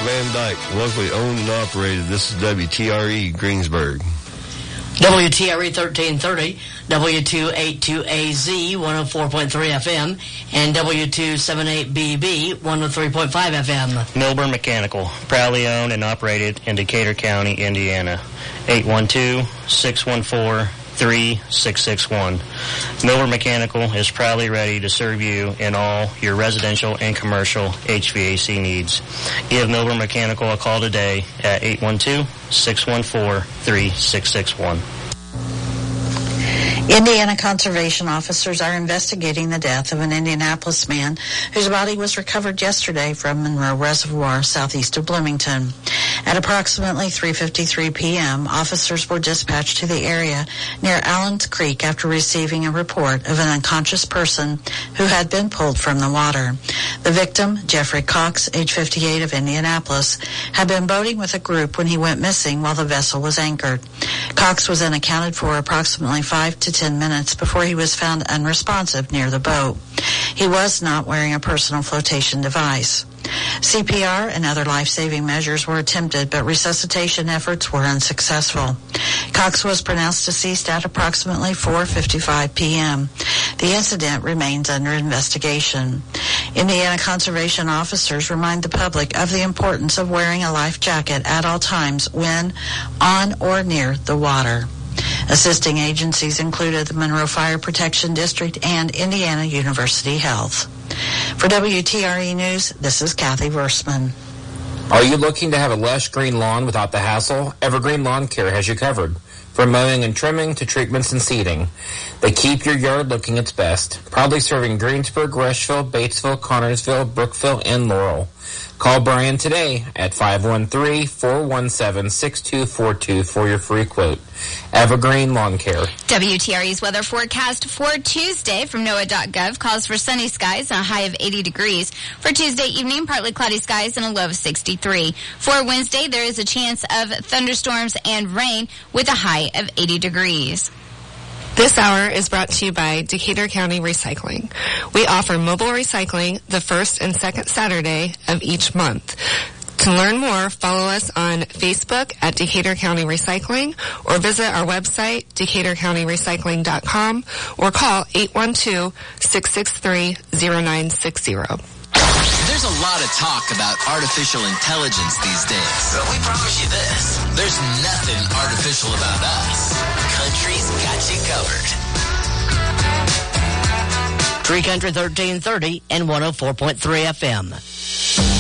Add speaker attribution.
Speaker 1: Van Dyke, locally owned and operated. This is WTRE Greensburg.
Speaker 2: WTRE 1330, W282AZ 104.3 FM, and W278BB 103.5 FM.
Speaker 3: Milburn Mechanical, proudly owned and operated in Decatur County, Indiana. 812-614-3661. Milburn Mechanical is proudly ready to serve you in all your residential and commercial HVAC needs. Give Milburn Mechanical a call today at 812-614-3661.
Speaker 4: Indiana conservation officers are investigating the death of an Indianapolis man whose body was recovered yesterday from Monroe Reservoir, southeast of Bloomington. At approximately 3:53 p.m., officers were dispatched to the area near Allen's Creek after receiving a report of an unconscious person who had been pulled from the water. The victim, Jeffrey Cox, age 58, of Indianapolis, had been boating with a group when he went missing while the vessel was anchored. Cox was then accounted for approximately 5 to 10 minutes before he was found unresponsive near the boat. He was not wearing a personal flotation device. CPR and other life-saving measures were attempted, but resuscitation efforts were unsuccessful. Cox was pronounced deceased at approximately 4:55 p.m. The incident remains under investigation. Indiana conservation officers remind the public of the importance of wearing a life jacket at all times when on or near the water. Assisting agencies included the Monroe Fire Protection District and Indiana University Health. For WTRE News, this is Kathy Versman.
Speaker 5: Are you looking to have a lush green lawn without the hassle? Evergreen Lawn Care has you covered. From mowing and trimming to treatments and seeding, they keep your yard looking its best. Proudly serving Greensburg, Rushville, Batesville, Connorsville, Brookville, and Laurel. Call Brian today at 513-417-6242 for your free quote. Evergreen Lawn Care.
Speaker 6: WTRE's weather forecast for Tuesday from NOAA.gov calls for sunny skies and a high of 80 degrees. For Tuesday evening, partly cloudy skies and a low of 63. For Wednesday, there is a chance of thunderstorms and rain with a high of 80 degrees.
Speaker 7: This hour is brought to you by Decatur County Recycling. We offer mobile recycling the first and second Saturday of each month. To learn more, follow us on Facebook at Decatur County Recycling or visit our website, DecaturCountyRecycling.com, or call 812-663-0960.
Speaker 8: There's a lot of talk about artificial intelligence these days, but we promise you this. There's nothing artificial about us. Country's got you covered.
Speaker 2: Free Country 1330 and 104.3 FM.